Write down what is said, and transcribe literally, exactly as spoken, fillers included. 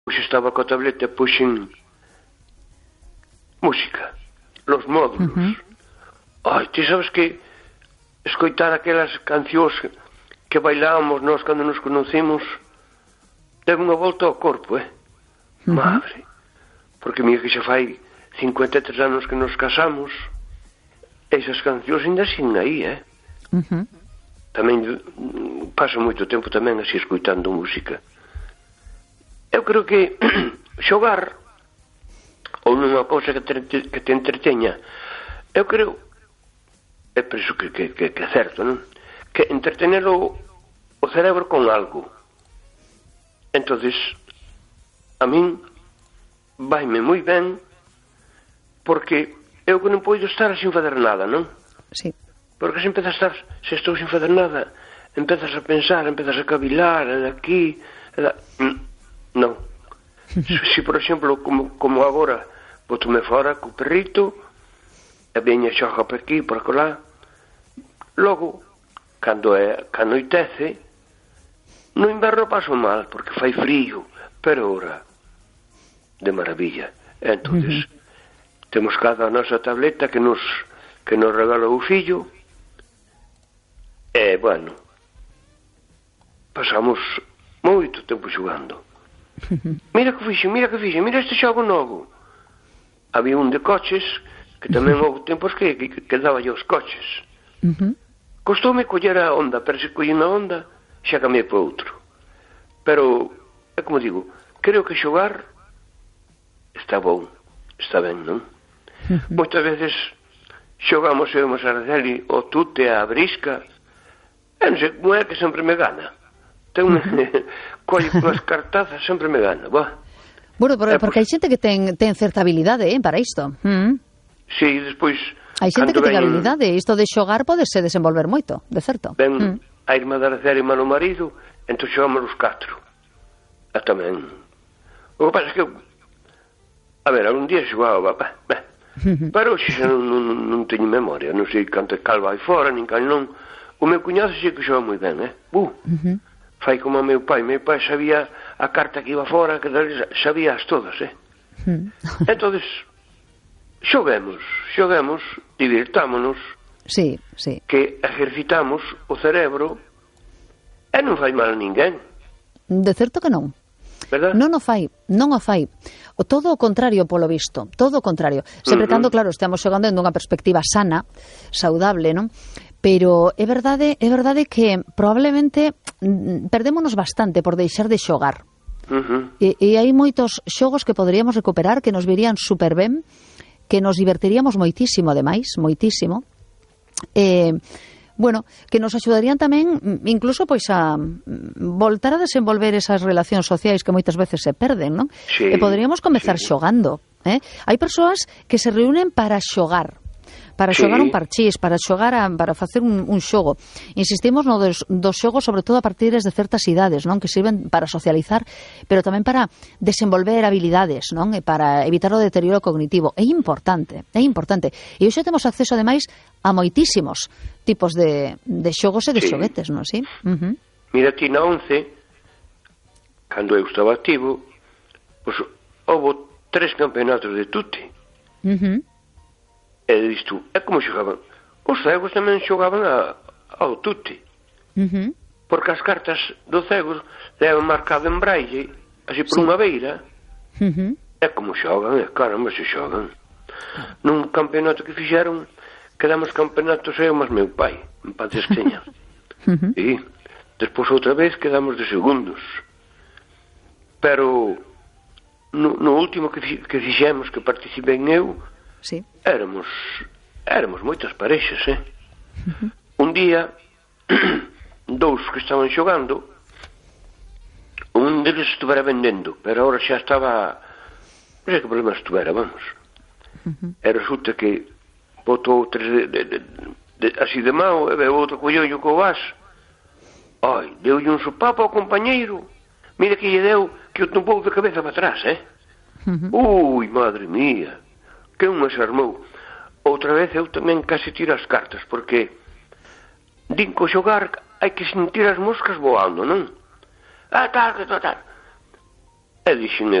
Pois estaba coa tableta e puxen música, los módulos. Uh-huh. Ai, ti sabes que escoitar aquelas cancións que, que bailábamos nós cando nos conocimos debe unha volta ao corpo, eh? Uh-huh. Madre. Porque mira que xa fai cincuenta e tres anos que nos casamos, esas cancións ainda sin aí, eh? Uh-huh. Tamén paso moito tempo tamén así escoitando música. Eu creo que xogar ou nunha cousa que te, que te entreteña, eu creo, é por iso que, que, que, que é certo, non? Que entretener o, o cerebro con algo. Entonces, a min vaime moi ben, porque eu que non podo estar sin fazer nada, non? Sí. Porque se empezas a estar, se estou sin fazer nada, empezas a pensar, empezas a cavilar, de aquí, de... non. Se, se, por exemplo, como, como agora, botome fora co perrito, e veña xoga por aquí, por acolá, logo, cando é, cando anoitece, no inverno paso mal, porque fai frío, pero ora, de maravilla. Entonces, uh-huh. temos cada a nosa tableta que nos, que nos regalou o fillo, e, bueno, pasamos moito tempo xogando. Mira que fixen, mira que fixen, mira este xogo novo. Había un de coches, que tamén houve tempos que, que, que daba yo os coches. Uh-huh. Costoume coller a onda, pero se collín a onda, xa cambiei para outro. Pero, é como digo, creo que xogar está bom, está ben, non? Uh-huh. Moitas veces xogamos eu e a Araceli, o tute, a brisca, e non sei, non é que sempre me gana. Ten colle unhas cartazas, sempre me gana, va. Bueno, pero, porque hai xente que ten, ten certa habilidade, eh, para isto. Mm. Sí, despois... Hai xente que ten habilidade, isto de xogar podese desenvolver moito, de certo. Ben, mm. a irmá da Araceli e o marido, entón xogamos os catro. E tamén. O que pasa é que... A ver, algún día xogaba, bah, bah. Pero xa non, non, non teño memoria, non sei canto cal vai fora, nin cal non. O meu cuñado xe que xoga moi ben, eh? Uh! Uh-huh. Fai como o meu pai, meu pai sabía a carta que iba fora, que sabías todas, eh? Hmm. Entonces, xoguemos, xoguemos, divirtámonos, sí, sí. Que ejercitamos o cerebro e non fai mal a ninguén. De certo que non. Verdad? Non o fai, non o fai. O todo o contrario, polo visto, todo o contrario. Sempre uh-huh. cando, claro, estamos xogando en unha perspectiva sana, saudable, non? Pero é verdade, é verdade que probablemente perdémonos bastante por deixar de xogar. Uh-huh. E, e hai moitos xogos que poderíamos recuperar, que nos virían super ben, que nos divertiríamos moitísimo, ademais, moitísimo. Eh, bueno, que nos axudarían tamén incluso pois a voltar a desenvolver esas relacións sociais que moitas veces se perden, non? Sí, e poderíamos comezar sí. xogando, eh? Hai persoas que se reúnen para xogar, para sí. xogar un parchís, para xogar a, para facer un, un xogo. Insistimos no dos, dos xogos, sobre todo a partir de certas idades, non? Que sirven para socializar, pero tamén para desenvolver habilidades, non? E para evitar o deterioro cognitivo. É importante, é importante. E hoxe temos acceso, ademais, a moitísimos tipos de, de xogos e de sí. xoguetes, non? Sí? Uh-huh. Mira, ti na once, cando eu estaba activo, pues, houve tres campeonatos de tute. Uh-huh. E isto, é como xogaban. Os cegos tamén xogaban a, ao tute. Uh-huh. Porque as cartas do cegos levan marcado en braille, así por sí. unha beira. Uh-huh. É como xogan, é caramba se xogan. Nun campeonato que fixeron, quedamos campeonatos eu mas meu pai, en paz despeña. Uh-huh. E despois outra vez quedamos de segundos. Pero no, no último que, que fixemos, que participei eu, sí. éramos éramos moitas parexas, eh? Uh-huh. Un día dous que estaban xogando, un deles estuvera vendendo, pero agora xa estaba, non sei que problema estuvera, vamos. Uh-huh. E resulta que botou tres de, de, de, de, así de mao, e veo outro collollo co vas. Ai, deulle un sopapo ao compañeiro, mira que lle deu que o tumbou de cabeza para atrás, eh? Uh-huh. Ui, madre mía, que unha se armou. Outra vez eu tamén case tiro as cartas, porque din que o xogar hai que sentir as moscas voando, non? Ah, tal, tal, tal. E dixen